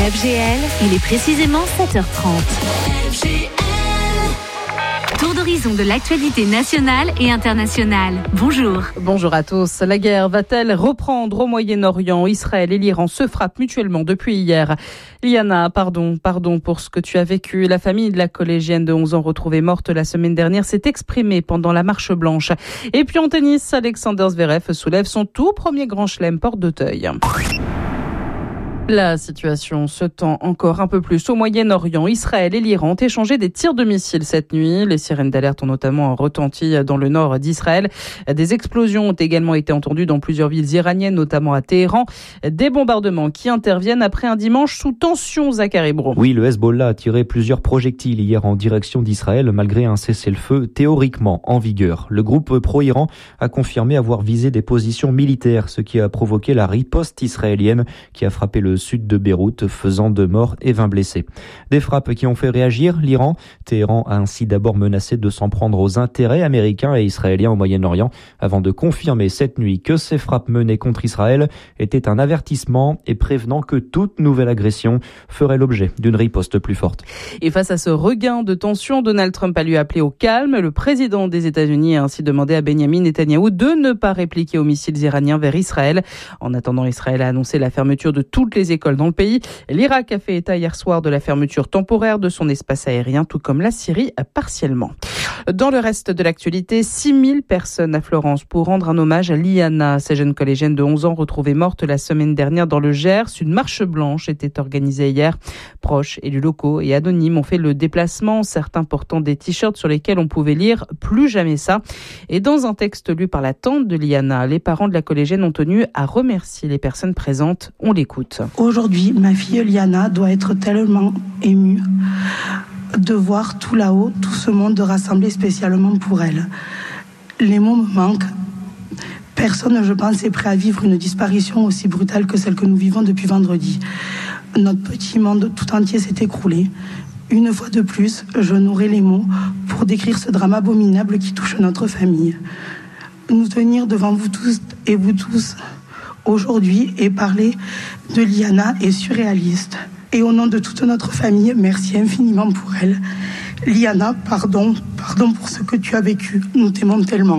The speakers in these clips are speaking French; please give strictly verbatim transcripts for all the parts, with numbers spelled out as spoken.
F G L, il est précisément sept heures trente. F G L. Tour d'horizon de l'actualité nationale et internationale. Bonjour. Bonjour à tous. La guerre va-t-elle reprendre au Moyen-Orient ? Israël et l'Iran se frappent mutuellement depuis hier. Liana, pardon, pardon pour ce que tu as vécu. La famille de la collégienne de onze ans retrouvée morte la semaine dernière s'est exprimée pendant la marche blanche. Et puis en tennis, Alexander Zverev soulève son tout premier grand chelem porte d'Auteuil. La situation se tend encore un peu plus au Moyen-Orient. Israël et l'Iran ont échangé des tirs de missiles cette nuit. Les sirènes d'alerte ont notamment retenti dans le nord d'Israël. Des explosions ont également été entendues dans plusieurs villes iraniennes, notamment à Téhéran. Des bombardements qui interviennent après un dimanche sous tension, Zachary Bro. Oui, le Hezbollah a tiré plusieurs projectiles hier en direction d'Israël, malgré un cessez-le-feu théoriquement en vigueur. Le groupe pro-Iran a confirmé avoir visé des positions militaires, ce qui a provoqué la riposte israélienne qui a frappé le sud de Beyrouth, faisant deux morts et vingt blessés. Des frappes qui ont fait réagir l'Iran. Téhéran a ainsi d'abord menacé de s'en prendre aux intérêts américains et israéliens au Moyen-Orient, avant de confirmer cette nuit que ces frappes menées contre Israël étaient un avertissement et prévenant que toute nouvelle agression ferait l'objet d'une riposte plus forte. Et face à ce regain de tension, Donald Trump a lui appelé au calme. Le président des États-Unis a ainsi demandé à Benjamin Netanyahou de ne pas répliquer aux missiles iraniens vers Israël. En attendant, Israël a annoncé la fermeture de toutes les écoles dans le pays. L'Irak a fait état hier soir de la fermeture temporaire de son espace aérien, tout comme la Syrie partiellement. Dans le reste de l'actualité, six mille personnes à Florence pour rendre un hommage à Liana, cette jeune collégienne de onze ans retrouvée morte la semaine dernière dans le Gers. Une marche blanche était organisée hier. Proches, élus locaux et anonymes ont fait le déplacement, certains portant des t-shirts sur lesquels on pouvait lire « Plus jamais ça ». Et dans un texte lu par la tante de Liana, les parents de la collégienne ont tenu à remercier les personnes présentes. On l'écoute. Aujourd'hui, ma fille Liana doit être tellement émue de voir tout là-haut, tout ce monde rassemblé spécialement pour elle. Les mots me manquent. Personne, je pense, est prêt à vivre une disparition aussi brutale que celle que nous vivons depuis vendredi. Notre petit monde tout entier s'est écroulé. Une fois de plus, je n'aurai les mots pour décrire ce drame abominable qui touche notre famille. Nous tenir devant vous tous et vous tous aujourd'hui et parler de Liana est surréaliste. Et au nom de toute notre famille, merci infiniment pour elle. Liana, pardon, pardon pour ce que tu as vécu. Nous t'aimons tellement.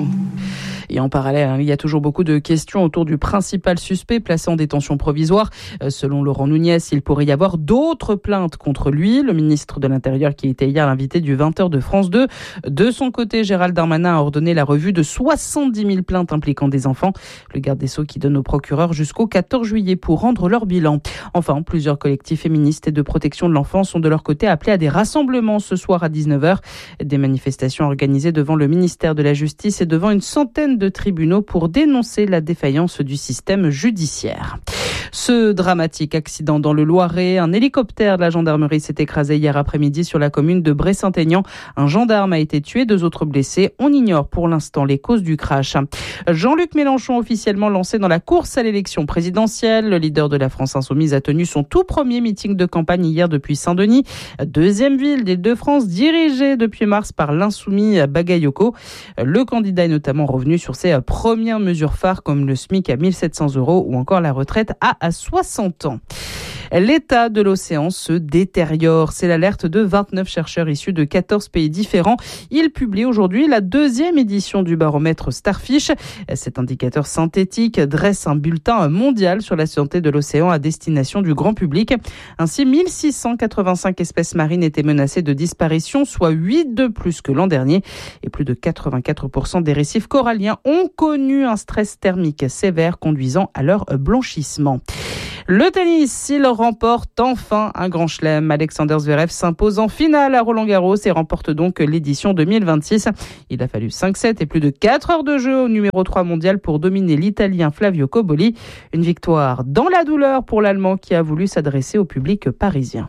Et en parallèle, il y a toujours beaucoup de questions autour du principal suspect placé en détention provisoire. Selon Laurent Nunez, il pourrait y avoir d'autres plaintes contre lui. Le ministre de l'Intérieur qui était hier l'invité du vingt heures de France deux. De son côté, Gérald Darmanin a ordonné la revue de soixante-dix mille plaintes impliquant des enfants. Le garde des Sceaux qui donne aux procureurs jusqu'au quatorze juillet pour rendre leur bilan. Enfin, plusieurs collectifs féministes et de protection de l'enfance sont de leur côté appelés à des rassemblements ce soir à dix-neuf heures. Des manifestations organisées devant le ministère de la Justice et devant une centaine de tribunaux pour dénoncer la défaillance du système judiciaire. Ce dramatique accident dans le Loiret, un hélicoptère de la gendarmerie s'est écrasé hier après-midi sur la commune de Bray-Saint-Aignan. Un gendarme a été tué, deux autres blessés. On ignore pour l'instant les causes du crash. Jean-Luc Mélenchon officiellement lancé dans la course à l'élection présidentielle. Le leader de la France Insoumise a tenu son tout premier meeting de campagne hier depuis Saint-Denis, deuxième ville des Deux-France dirigée depuis mars par l'insoumis Bagayoko. Le candidat est notamment revenu sur ses premières mesures phares comme le SMIC à mille sept cents euros ou encore la retraite à soixante ans. L'état de l'océan se détériore. C'est l'alerte de vingt-neuf chercheurs issus de quatorze pays différents. Ils publient aujourd'hui la deuxième édition du baromètre Starfish. Cet indicateur synthétique dresse un bulletin mondial sur la santé de l'océan à destination du grand public. Ainsi, mille six cent quatre-vingt-cinq espèces marines étaient menacées de disparition, soit huit de plus que l'an dernier. Et plus de quatre-vingt-quatre pour cent des récifs coralliens ont connu un stress thermique sévère conduisant à leur blanchissement. Le tennis, il remporte enfin un grand chelem. Alexander Zverev s'impose en finale à Roland-Garros et remporte donc l'édition deux mille vingt-six. Il a fallu cinq sets et plus de quatre heures de jeu au numéro trois mondial pour dominer l'Italien Flavio Cobolli. Une victoire dans la douleur pour l'Allemand qui a voulu s'adresser au public parisien.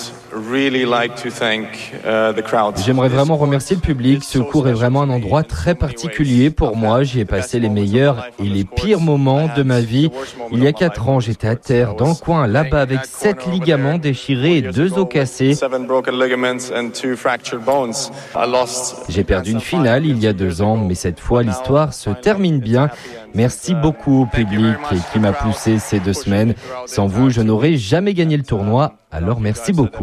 J'aimerais vraiment remercier le public. Ce cours est vraiment un endroit très particulier pour moi. J'y ai passé les meilleurs et les pires moments de ma vie. Il y a quatre ans, j'étais à terre dans le coin là-bas avec sept ligaments déchirés et deux os cassés. J'ai perdu une finale il y a deux ans, mais cette fois l'histoire se termine bien. Merci beaucoup au public qui m'a poussé ces deux semaines. Sans vous, je n'aurais jamais gagné le tournoi. Alors merci beaucoup.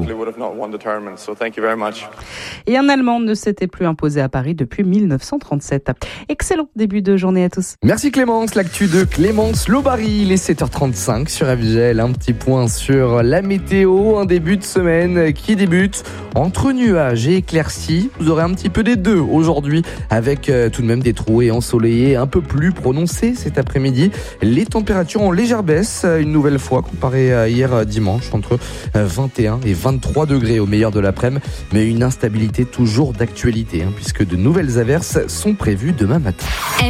Et un Allemand ne s'était plus imposé à Paris depuis dix-neuf cent trente-sept. Excellent début de journée à tous. Merci Clémence, l'actu de Clémence Lobary, il est sept heures trente-cinq sur F G L. Un petit point sur la météo, un début de semaine qui débute entre nuages et éclaircies. Vous aurez un petit peu des deux aujourd'hui avec euh, tout de même des trouées ensoleillées un peu plus prononcées cet après-midi. Les températures en légère baisse une nouvelle fois comparé à hier dimanche entre vingt et un et vingt-trois degrés au meilleur de l'après-midi, mais une instabilité toujours d'actualité hein, puisque de nouvelles averses sont prévues demain matin.